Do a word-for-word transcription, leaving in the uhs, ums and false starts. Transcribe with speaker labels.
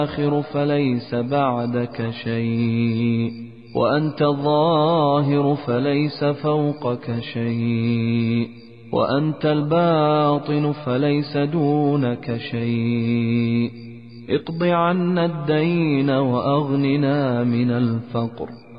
Speaker 1: الآخر فليس بعدك شيء، وأنت الظاهر فليس فوقك شيء، وأنت الباطن فليس دونك شيء. اقض عنا الدين وأغننا من الفقر،